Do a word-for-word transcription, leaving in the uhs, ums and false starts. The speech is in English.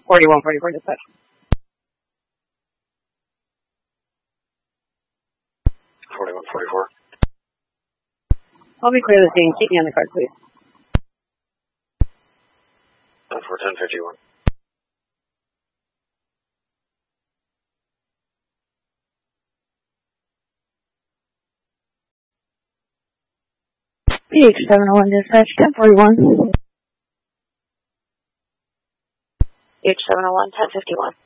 forty-one forty-four dispatch. forty-one forty-four. I'll be clear of the scene. Keep me on the card, please. ten four ten fifty-one. P H seven oh one dispatch, ten forty-one. H seven oh one, ten fifty-one.